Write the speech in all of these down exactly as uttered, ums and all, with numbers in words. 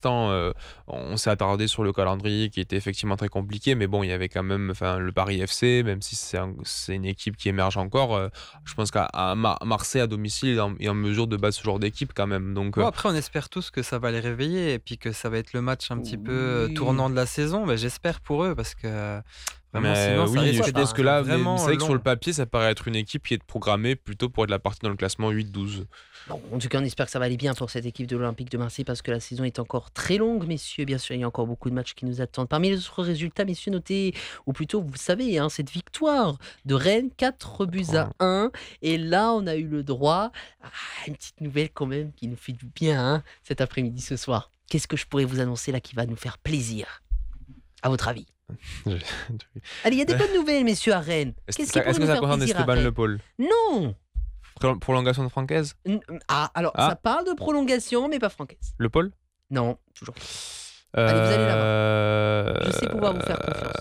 l'instant, euh, on s'est attardé sur le calendrier qui était effectivement très compliqué, mais bon, il y avait quand même enfin, le Paris F C, même si c'est, un, c'est une équipe qui émerge encore. Euh, je pense qu'à à Mar- Marseille, à domicile, est en, est en mesure de battre ce genre d'équipe quand même. Donc, Bon, euh, après, on espère tous que ça va les réveiller et puis que ça va être le match un petit peu euh, Oui. tournant de la saison. Mais j'espère pour eux parce que euh, vraiment, mais sinon, ça oui, risque je d'être pense que là, mais vraiment c'est vrai que sur le long. papier, ça paraît être une équipe qui est programmée plutôt pour être la partie dans le classement huit douze. Bon, en tout cas, on espère que ça va aller bien pour cette équipe de l'Olympique de Marseille parce que la saison est encore très longue, messieurs. Bien sûr, il y a encore beaucoup de matchs qui nous attendent. Parmi les autres résultats, messieurs, notez, ou plutôt, vous savez, hein, cette victoire de Rennes, quatre buts à un. Et là, on a eu le droit à une petite nouvelle quand même qui nous fait du bien hein, cet après-midi, ce soir. Qu'est-ce que je pourrais vous annoncer là qui va nous faire plaisir, à votre avis? Allez, il y a des bonnes nouvelles, messieurs, à Rennes. Est-ce, Qu'est-ce ça, qui pourrait est-ce que nous ça faire concerne plaisir à Esteban Rennes? Le Paul? Non. Pro- Prolongation de Francaise? N- Ah, alors, Ah. ça parle de prolongation, mais pas Francaise. Le Paul? Non, toujours. Allez, vous allez là-bas. Je sais pouvoir vous faire confiance.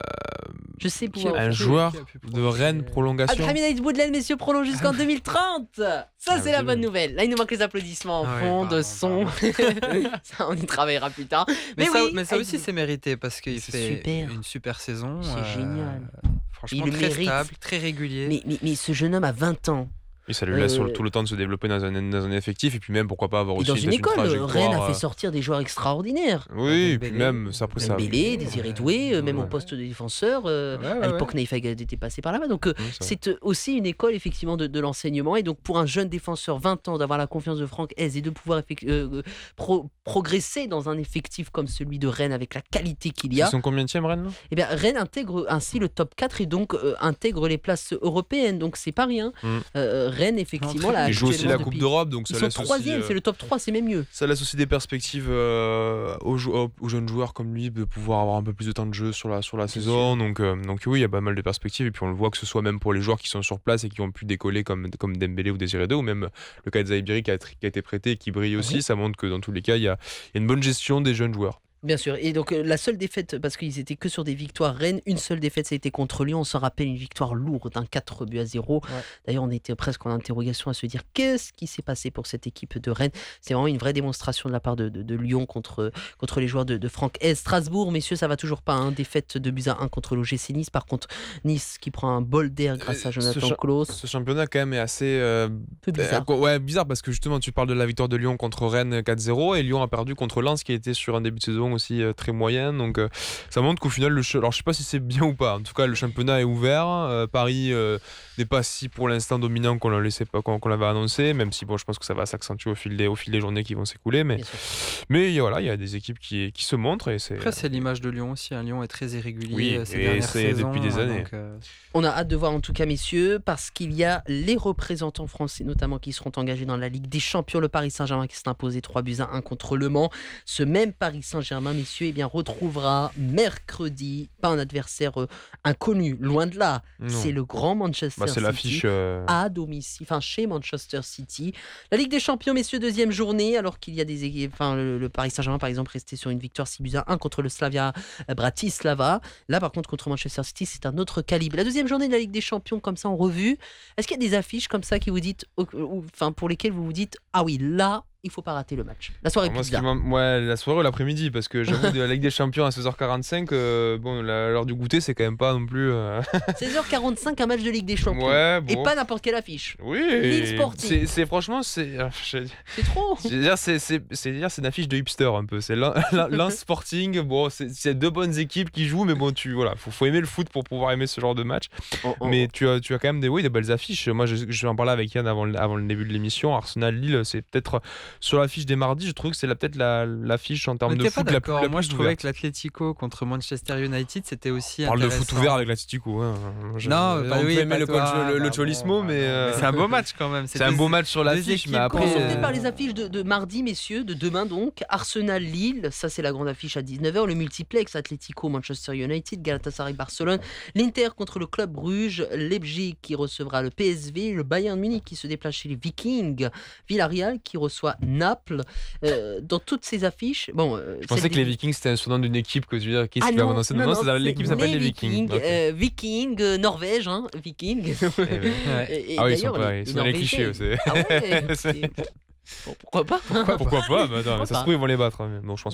Je sais pouvoir vous Un faire joueur qui a pu de prolonger Rennes, prolongation. Abdelhamid Boudelaine, messieurs, prolonge jusqu'en deux mille trente. Ça, Ah, c'est la oui, bonne oui. nouvelle. Là, il nous manque les applaudissements en Ah ouais, fond, de pardon, son. ça, on y travaillera plus tard. Mais, Mais ça, oui, mais ça avec- aussi, c'est mérité parce qu'il C'est fait super. une super saison. C'est génial. Franchement, Il le très mérite. stable, très régulier. Mais, mais, mais ce jeune homme a vingt ans. Et ça lui laisse Euh, sur le- tout le temps de se développer dans un, dans un effectif et puis même pourquoi pas avoir Et aussi dans une peut-être école, trajectoire, Rennes a euh, fait sortir des joueurs extraordinaires. Oui, et puis Dembélé. même ça après ça. Dembélé, Désiré Doué, euh, même au Ouais. poste de défenseur. euh, Ouais, ouais, à l'époque, ouais. Naïf Aguerd était passé par là-bas. Donc, euh, Oui, ça va. c'est euh, aussi une école effectivement de, de l'enseignement. Et donc, pour un jeune défenseur, vingt ans, d'avoir la confiance de Franck Hez et de pouvoir effect- euh, pro- progresser dans un effectif comme celui de Rennes avec la qualité qu'il y Ils a, sont combien de Rennes là? eh bien, Rennes intègre ainsi le top quatre et donc euh, intègre les places européennes. Donc, c'est pas rien. Mm. Euh, Rennes, effectivement, là, Ils jouent aussi actuellement, la Coupe depuis- d'Europe donc Ils ça sont laisse aussi, troisième, euh, c'est le top trois, c'est même mieux. ça laisse aussi des perspectives euh, aux, jou- aux- aux jeunes joueurs comme lui de pouvoir avoir un peu plus de temps de jeu sur la, sur la saison. Donc, euh, donc oui, il y a pas mal de perspectives. Et puis on le voit que ce soit même pour les joueurs qui sont sur place et qui ont pu décoller comme, comme Dembélé ou Désiré Doué, ou même le cas de Zaïbiri qui a, qui a été prêté et qui brille aussi. Mhm. Ça montre que dans tous les cas, il y a, il y a une bonne gestion des jeunes joueurs. Bien sûr. Et donc, euh, la seule défaite, parce qu'ils étaient que sur des victoires Rennes, une seule défaite, ça a été contre Lyon. On s'en rappelle, une victoire lourde, un quatre buts à zéro. Ouais. D'ailleurs, on était presque en interrogation à se dire qu'est-ce qui s'est passé pour cette équipe de Rennes. C'est vraiment une vraie démonstration de la part de, de, de Lyon contre, contre les joueurs de, de Franck Hez. Strasbourg, messieurs, ça va toujours pas. Hein. Défaite de buts à un contre l'O G C Nice. Par contre, Nice qui prend un bol d'air grâce à Euh, ce Jonathan cha- Klaus. Ce championnat quand même est assez euh, Peu bizarre. euh, quoi- ouais, bizarre parce que justement tu parles de la victoire de Lyon contre Rennes quatre zéro et Lyon a perdu contre Lens qui était sur un début de saison aussi euh, très moyen. Donc euh, ça montre qu'au final, le ch- alors je sais pas si c'est bien ou pas. En tout cas, le championnat est ouvert. Euh, Paris euh, n'est pas si pour l'instant dominant qu'on l'a laissé pas qu'on, qu'on l'avait annoncé, même si bon, je pense que ça va s'accentuer au fil des au fil des journées qui vont s'écouler. Mais Bien sûr. mais voilà, il y a des équipes qui, qui se montrent et c'est Après, c'est l'image de Lyon aussi. Hein. Lyon est très irrégulier Oui, euh, ces et dernières c'est saisons. depuis des euh, années. donc, euh, On a hâte de voir en tout cas, messieurs, parce qu'il y a les représentants français, notamment, qui seront engagés dans la Ligue des Champions. Le Paris Saint-Germain qui s'est imposé trois buts à un contre Le Mans. Ce même Paris Saint-Germain, messieurs, eh bien, retrouvera mercredi, pas un adversaire euh, inconnu, loin de là. Non. C'est le grand Manchester bah, c'est City. l'affiche. euh, À domicile, enfin chez Manchester City. La Ligue des Champions, messieurs, deuxième journée, alors qu'il y a des équipes, enfin le, le Paris Saint-Germain par exemple resté sur une victoire six buts à un contre le Slavia Bratislava. Là par contre contre Manchester City, c'est un autre calibre. La deuxième journée de la Ligue des Champions comme ça en revue, est-ce qu'il y a des affiches comme ça qui vous dites, ou- ou- enfin pour lesquelles vous vous dites ah oui là il faut pas rater le match. La soirée Moi, ce pizza. qui m'en- ouais, la soirée ou l'après-midi, parce que j'avoue, de la Ligue des Champions à seize heures quarante-cinq, euh, bon, la- l'heure du goûter, c'est quand même pas non plus. euh, seize heures quarante-cinq, un match de Ligue des Champions. Ouais, Et bon. pas n'importe quelle affiche. Oui, Ligue sportive. c'est, c'est franchement, c'est. euh, je- C'est trop. je veux dire, c'est, c'est, c'est, dire, c'est une affiche de hipster un peu. C'est l'un, l'un- l'un Sporting, bon, c'est, c'est deux bonnes équipes qui jouent, mais bon, tu, voilà, faut, faut aimer le foot pour pouvoir aimer ce genre de match. Oh, oh. Mais tu as, tu as quand même des, oui, des belles affiches. Moi, je, je vais en parler avec Yann avant, le- avant le début de l'émission. Arsenal-Lille, c'est peut-être sur l'affiche des mardis, je trouve que c'est la, peut-être la, l'affiche en termes Mais de t'es pas foot la plus, d'accord. la Moi, plus je trouvais ouverte. que l'Atlético contre Manchester United, c'était aussi On parle de intéressant. foot ouvert avec l'Atlético. Hein. Je- Non, on bah peut oui, aimer pas le, toi, coach- le, le bah cholismo, bon, mais, bah non. euh, Mais c'est un beau match quand même. c'est un deux- beau match sur deux l'affiche, équipes mais après. Commençons euh, peut-être par les affiches de, de mardi, messieurs, de demain donc. Arsenal-Lille, ça c'est la grande affiche à dix-neuf heures. Le multiplex, Atlético, Manchester United, Galatasaray, Barcelone. L'Inter contre le Club Bruges. Leipzig qui recevra le P S V. Le Bayern Munich qui se déplace chez les Vikings. Villarreal qui reçoit Naples. Euh, dans toutes ces affiches, bon. euh, Je pensais celle que des- les Vikings c'était un surnom d'une équipe que tu veux dire, qu'est-ce Ah qui va non, m'annoncer non, non, non, c'est- l'équipe c'est s'appelle les Vikings. Ok. euh, Vikings, euh, Norvège, hein, Vikings. Eh ben. Ouais. Et- et Ah oui, ils sont d'ailleurs, pas- les- ils les sont dans les Norvégiens, clichés, c'est- Ah ouais, C'est- c'est- Bon, pourquoi pas Pourquoi, pourquoi pas, mais attends, Pourquoi ça pas se trouve ils vont les battre. hein. Non, je pense